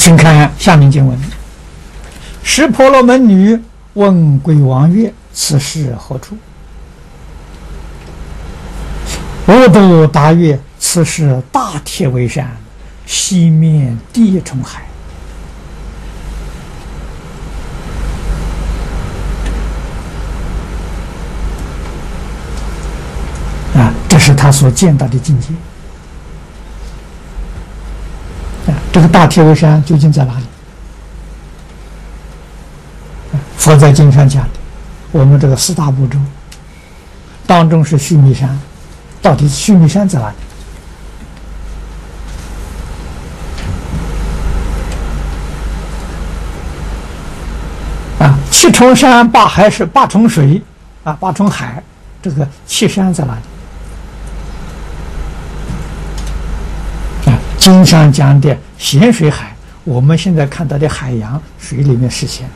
请看下面经文：十婆罗门女问鬼王曰：“此事何处？”吾都答曰：“此是大铁围山，西面地中海。”这是他所见到的境界。这个大铁围山究竟在哪里？佛在经上讲的，我们这个四大部洲当中是须弥山，到底须弥山在哪里？七重山八海是八重水八重海，这个七山在哪里？经上讲的咸水海，我们现在看到的海洋水里面是咸的。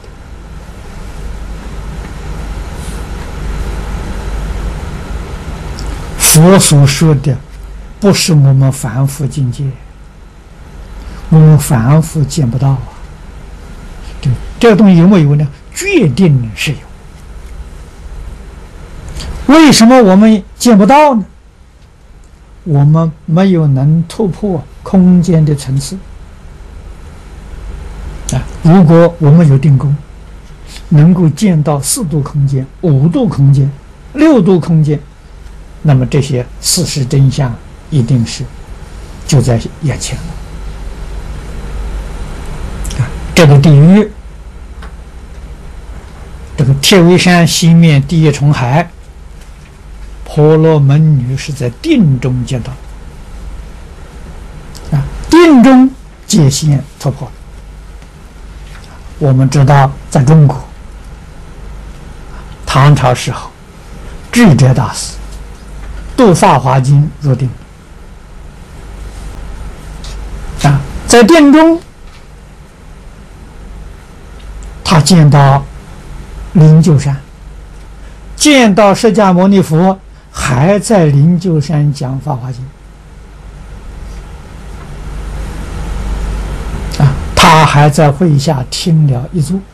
佛所说的不是我们凡夫境界，我们凡夫见不到啊。这个东西有没有呢？决定是有。为什么我们见不到呢？我们没有能突破空间的层次如果我们有定功，能够见到4度空间、5度空间、6度空间，那么这些事实真相一定是就在眼前了这个地狱，这个铁围山西面第一重海，婆罗门女是在定中见到定中界限突破。我们知道在中国唐朝时候，智者大师度法华经入定在定中他见到灵鹫山，见到释迦牟尼佛还在灵鹫山讲法华经他还在会下听了一座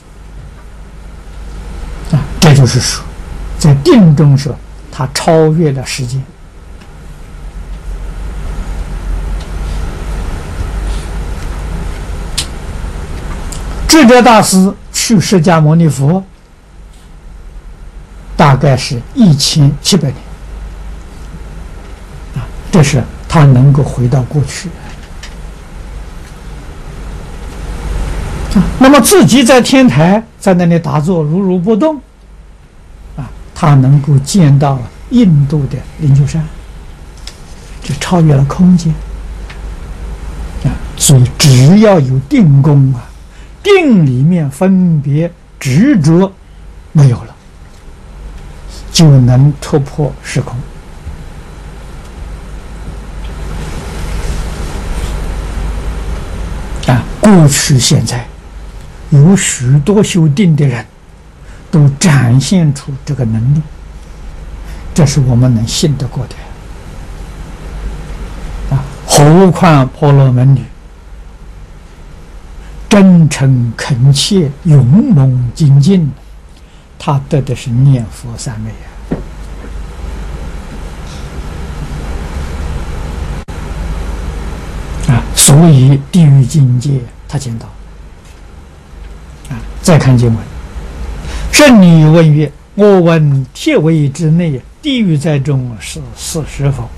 这就是说在定中说他超越了时间智者大师去释迦牟尼佛大概是1700年这是他能够回到过去那么自己在天台在那里打坐如如不动他能够见到印度的灵鹫山，这超越了空间所以只要有定功定里面分别执着没有了，就能突破时空过去现在有许多修定的人都展现出这个能力，这是我们能信得过的何况婆罗门女真诚恳切勇猛精进，他得的是念佛三昧所以地狱境界他见到再看经文，圣女问曰：“我闻铁围之内，地狱在中，是事实否？”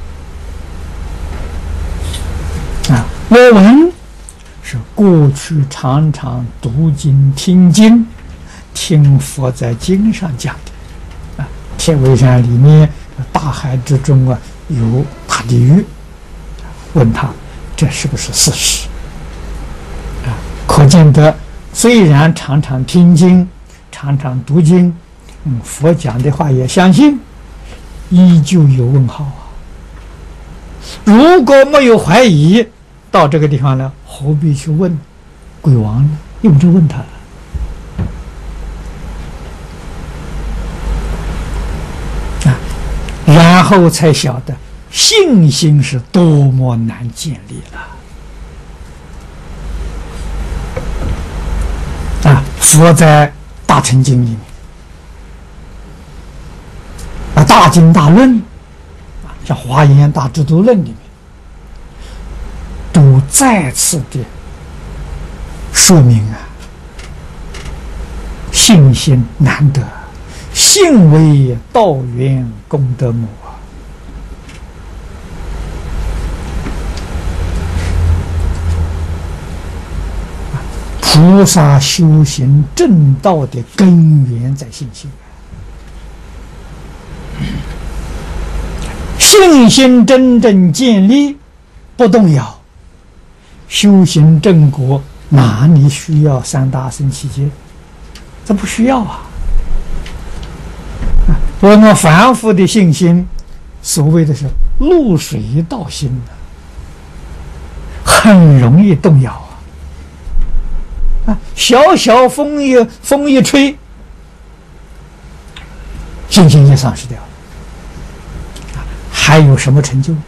我闻是过去常常读经听经，听佛在经上讲的铁围山里面大海之中有大地狱，问他这是不是事实可见得虽然常常听经常常读经佛讲的话也相信，依旧有问号如果没有怀疑，到这个地方了何必去问鬼王呢？用不着问他然后才晓得信心是多么难建立了佛在大乘经里面大经大论像华严大智度论里面，都再次的说明信心难得，信为道源功德母菩萨修行正道的根源在信心，信心真正建立不动摇，修行正果哪里需要三大乘七劫？这不需要啊！我们凡夫的信心，所谓的是露水道心很容易动摇小小风一吹，信心就丧失掉了。还有什么成就？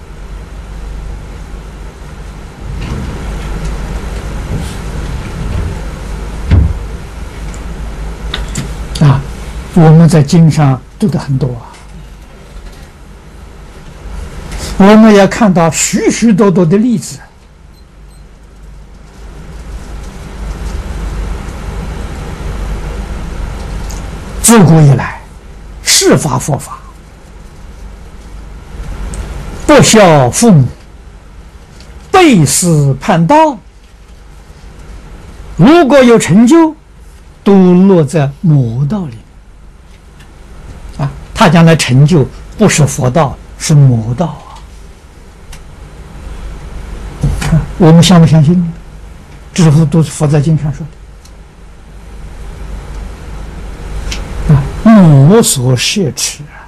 我们在经上读的很多我们也看到许许多多的例子。自古以来，事法佛法，不孝父母，背师叛道，如果有成就，都落在魔道里他将来成就不是佛道，是魔道我们相不相信？这是都是佛在经上说的魔所摄持